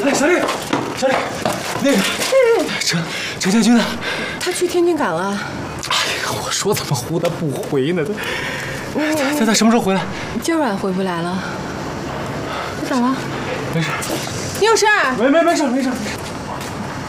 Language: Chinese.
哎，小丽，那个程家军呢？ 他去天津港了。 哎呀，我说怎么忽他不回呢？他什么时候回来？ 今晚回不来了。他咋了？ 没事。 你有事儿？ 没事。